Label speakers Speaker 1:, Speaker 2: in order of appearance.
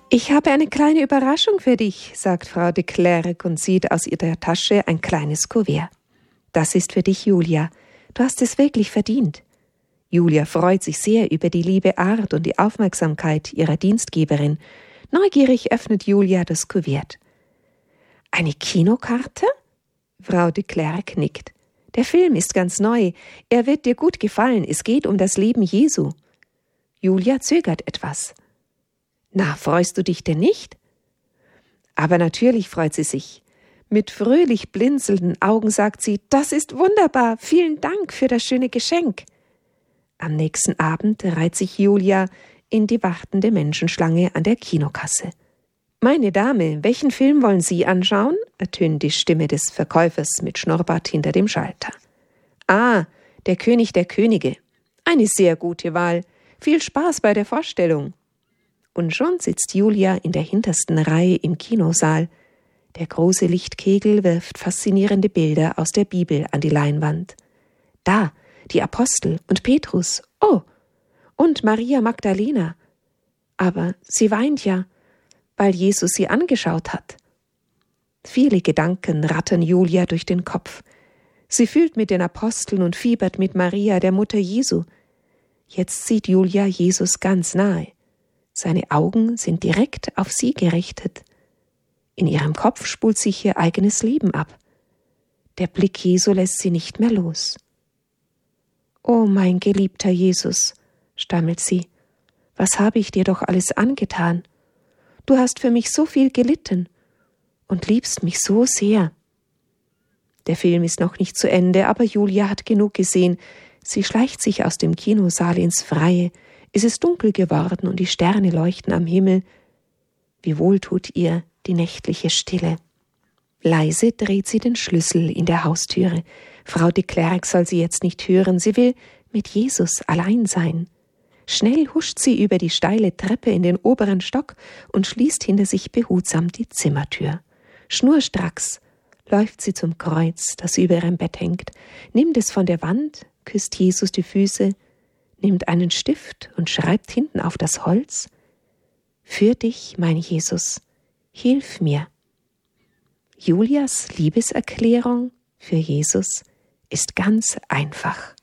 Speaker 1: Ich habe eine kleine Überraschung für dich, sagt Frau de Klerk und zieht aus ihrer Tasche ein kleines Kuvert. Das ist für dich, Julia. Du hast es wirklich verdient. Julia freut sich sehr über die liebe Art und die Aufmerksamkeit ihrer Dienstgeberin. Neugierig öffnet Julia das Kuvert. Eine Kinokarte? Frau de Klerk nickt. Der Film ist ganz neu. Er wird dir gut gefallen. Es geht um das Leben Jesu. Julia zögert etwas. Na, freust du dich denn nicht? Aber natürlich freut sie sich. Mit fröhlich blinzelnden Augen sagt sie, das ist wunderbar, vielen Dank für das schöne Geschenk. Am nächsten Abend reiht sich Julia in die wartende Menschenschlange an der Kinokasse. »Meine Dame, welchen Film wollen Sie anschauen?« ertönt die Stimme des Verkäufers mit Schnurrbart hinter dem Schalter. »Ah, der König der Könige. Eine sehr gute Wahl. Viel Spaß bei der Vorstellung.« Und schon sitzt Julia in der hintersten Reihe im Kinosaal. Der große Lichtkegel wirft faszinierende Bilder aus der Bibel an die Leinwand. Da, die Apostel und Petrus, oh, und Maria Magdalena. Aber sie weint ja, weil Jesus sie angeschaut hat. Viele Gedanken rattern Julia durch den Kopf. Sie fühlt mit den Aposteln und fiebert mit Maria, der Mutter Jesu. Jetzt sieht Julia Jesus ganz nahe. Seine Augen sind direkt auf sie gerichtet. In ihrem Kopf spult sich ihr eigenes Leben ab. Der Blick Jesu lässt sie nicht mehr los. »Oh, mein geliebter Jesus«, stammelt sie, »was habe ich dir doch alles angetan? Du hast für mich so viel gelitten und liebst mich so sehr.« Der Film ist noch nicht zu Ende, aber Julia hat genug gesehen. Sie schleicht sich aus dem Kinosaal ins Freie. Es ist dunkel geworden und die Sterne leuchten am Himmel. Wie wohl tut ihr die nächtliche Stille. Leise dreht sie den Schlüssel in der Haustüre. Frau de Klerk soll sie jetzt nicht hören. Sie will mit Jesus allein sein. Schnell huscht sie über die steile Treppe in den oberen Stock und schließt hinter sich behutsam die Zimmertür. Schnurstracks läuft sie zum Kreuz, das über ihrem Bett hängt, nimmt es von der Wand, küsst Jesus die Füße, nimmt einen Stift und schreibt hinten auf das Holz: »Für dich, mein Jesus, hilf mir.« Julias Liebeserklärung für Jesus ist ganz einfach.